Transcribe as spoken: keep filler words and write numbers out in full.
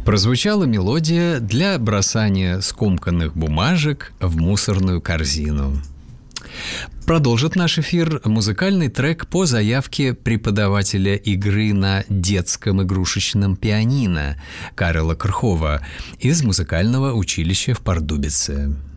Прозвучала мелодия для бросания скомканных бумажек в мусорную корзину. Продолжит наш эфир музыкальный трек по заявке преподавателя игры на детском игрушечном пианино Карла Крхова из музыкального училища в Пардубице.